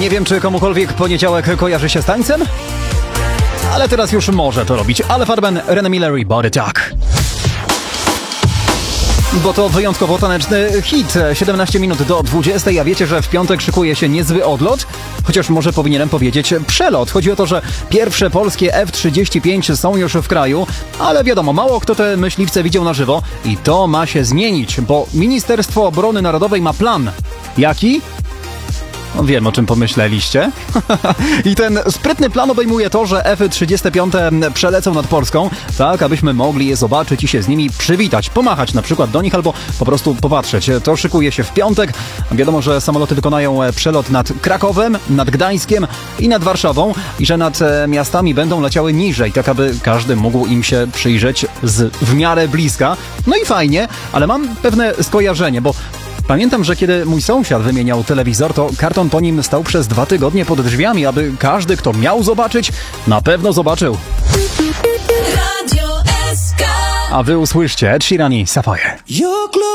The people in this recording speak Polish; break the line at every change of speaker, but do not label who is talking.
Nie wiem, czy komukolwiek poniedziałek kojarzy się z tańcem, ale teraz już może to robić. Ale Farben, René Miller i Body Talk. Bo to wyjątkowo taneczny hit. 17 minut do 20, a wiecie, że w piątek szykuje się niezły odlot? Chociaż może powinienem powiedzieć przelot. Chodzi o to, że pierwsze polskie F-35 są już w kraju, ale wiadomo, mało kto te myśliwce widział na żywo i to ma się zmienić, bo Ministerstwo Obrony Narodowej ma plan. Jaki? No, wiem, o czym pomyśleliście. I ten sprytny plan obejmuje to, że F-35 przelecą nad Polską, tak abyśmy mogli je zobaczyć i się z nimi przywitać, pomachać na przykład do nich albo po prostu popatrzeć. To szykuje się w piątek. Wiadomo, że samoloty wykonają przelot nad Krakowem, nad Gdańskiem i nad Warszawą i że nad miastami będą leciały niżej, tak aby każdy mógł im się przyjrzeć w miarę bliska. No i fajnie, ale mam pewne skojarzenie, bo pamiętam, że kiedy mój sąsiad wymieniał telewizor, to karton po nim stał przez 2 tygodnie pod drzwiami, aby każdy, kto miał zobaczyć, na pewno zobaczył. Radio SK. A wy usłyszcie Ed Sheeran i Sapphire.